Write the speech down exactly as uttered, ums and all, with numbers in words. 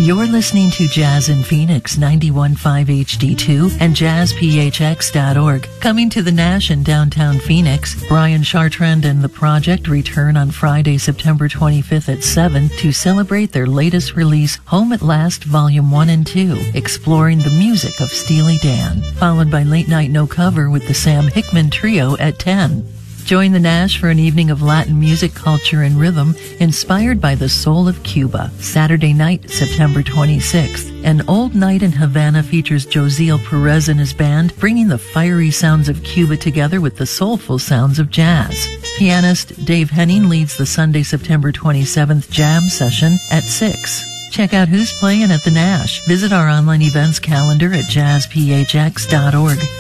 You're listening to Jazz in Phoenix ninety-one point five H D two and jazz p h x dot org. Coming to the Nash in downtown Phoenix, Brian Chartrand and the Project return on Friday, September twenty-fifth at seven to celebrate their latest release, Home at Last Volume one and two, exploring the music of Steely Dan, followed by Late Night No Cover with the Sam Hickman Trio at ten. Join the Nash for an evening of Latin music, culture, and rhythm inspired by the soul of Cuba. Saturday night, September twenty-sixth. An Old Night in Havana features Josiel Perez and his band, bringing the fiery sounds of Cuba together with the soulful sounds of jazz. Pianist Dave Henning leads the Sunday, September twenty-seventh jam session at six. Check out who's playing at the Nash. Visit our online events calendar at jazz p h x dot org.